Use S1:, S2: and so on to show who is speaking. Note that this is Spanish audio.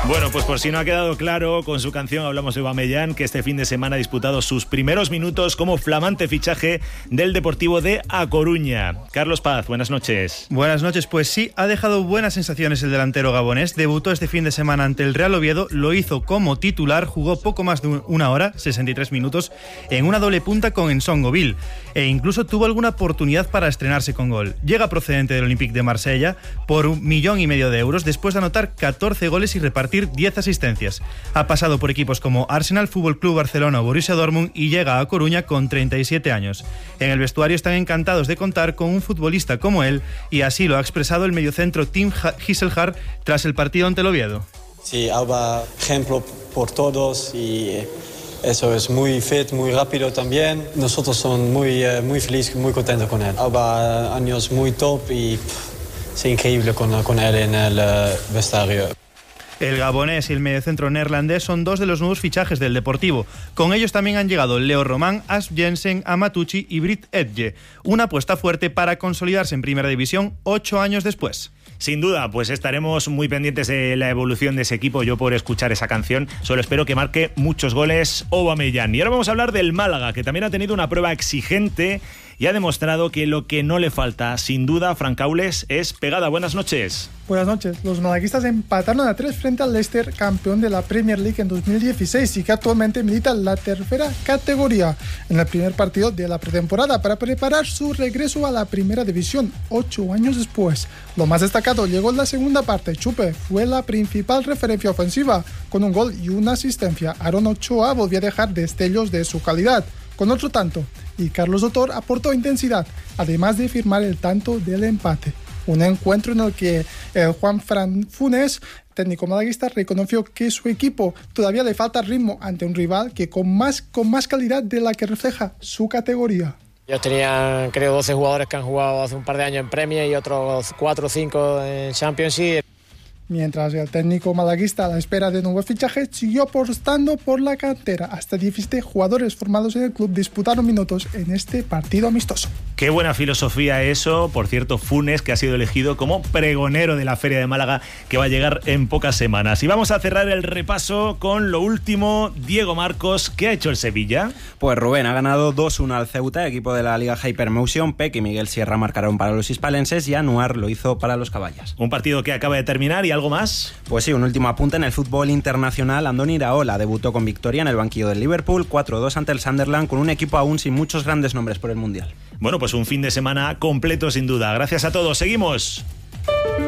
S1: Bueno, pues por si no ha quedado claro, con su canción hablamos de Aubameyang, que este fin de semana ha disputado sus primeros minutos como flamante fichaje del Deportivo de A Coruña. Carlos Paz, buenas noches.
S2: Buenas noches, pues sí, ha dejado buenas sensaciones el delantero gabonés. Debutó este fin de semana ante el Real Oviedo, lo hizo como titular, jugó poco más de una hora, 63 minutos, en una doble punta con Ensongoville, e incluso tuvo alguna oportunidad para estrenarse con gol. Llega procedente del Olympique de Marsella por 1,5 millones de euros, después de anotar 14 goles y repartir 10 asistencias. Ha pasado por equipos como Arsenal, Fútbol Club Barcelona o Borussia Dortmund y llega a Coruña con 37 años. En el vestuario están encantados de contar con un futbolista como él, y así lo ha expresado el mediocentro Tim Gisselhard tras el partido ante el Oviedo.
S3: Sí, Alba, ejemplo por todos, y eso es muy fit, muy rápido también. Nosotros somos muy felices, muy contentos con él. Alba, años muy top y es increíble con él en el vestuario.
S2: El gabonés y el mediocentro neerlandés son dos de los nuevos fichajes del Deportivo. Con ellos también han llegado Leo Román, As Jensen, Amatucci y Britt Edge. Una apuesta fuerte para consolidarse en Primera División 8 años después.
S1: Sin duda, pues estaremos muy pendientes de la evolución de ese equipo. Yo por escuchar esa canción solo espero que marque muchos goles Aubameyang. Y ahora vamos a hablar del Málaga, que también ha tenido una prueba exigente y ha demostrado que lo que no le falta, sin duda, Francaules, es pegada. Buenas noches.
S4: Buenas noches. Los malaguistas empataron a 3 frente al Leicester, campeón de la Premier League en 2016 y que actualmente milita en la tercera categoría, en el primer partido de la pretemporada para preparar su regreso a la Primera División 8 años después. Lo más destacado llegó en la segunda parte. Chupe fue la principal referencia ofensiva, con un gol y una asistencia. Aaron Ochoa volvió a dejar destellos de su calidad con otro tanto, y Carlos Otor aportó intensidad, además de firmar el tanto del empate. Un encuentro en el que Juan Fran Funes, técnico malaguista, reconoció que su equipo todavía le falta ritmo ante un rival que con más calidad de la que refleja su categoría.
S5: Ellos tenían, creo, 12 jugadores que han jugado hace un par de años en Premier y otros 4 o 5 en Championship.
S4: Mientras el técnico malaguista, a la espera de nuevo fichaje, siguió apostando por la cantera. Hasta 17 jugadores formados en el club disputaron minutos en este partido amistoso.
S1: Qué buena filosofía eso. Por cierto, Funes, que ha sido elegido como pregonero de la Feria de Málaga, que va a llegar en pocas semanas. Y vamos a cerrar el repaso con lo último. Diego Marcos, ¿qué ha hecho el Sevilla?
S6: Pues Rubén ha ganado 2-1 al Ceuta, equipo de la Liga Hypermotion. Peck y Miguel Sierra marcaron para los hispalenses y Anuar lo hizo para los caballas.
S1: Un partido que acaba de terminar. ¿Y algo más?
S6: Pues sí, un último apunte en el fútbol internacional. Andoni Iraola debutó con victoria en el banquillo del Liverpool, 4-2 ante el Sunderland, con un equipo aún sin muchos grandes nombres por el Mundial.
S1: Bueno, pues un fin de semana completo sin duda. Gracias a todos. Seguimos.